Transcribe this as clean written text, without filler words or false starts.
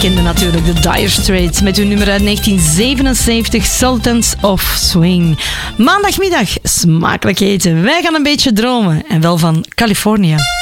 kende natuurlijk de Dire Straits met hun nummer uit 1977, Sultans of Swing. Maandagmiddag, smakelijk eten. Wij gaan een beetje dromen en wel van California.